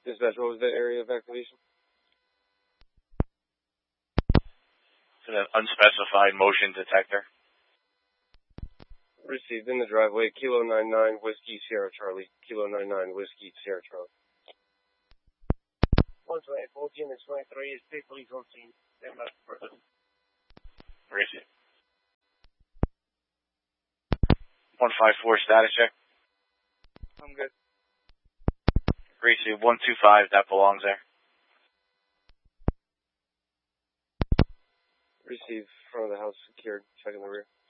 Dispatch, what was the area of activation? It's an unspecified motion detector. Received in the driveway, Kilo 99, Whiskey, Sierra Charlie. Kilo 99, Whiskey, Sierra Charlie. 124, unit 23 is state police on scene. Stand by for further. Receive. 154 status check. I'm good. Receive 125, that belongs there. Receive, front of the house secured, checking the rear.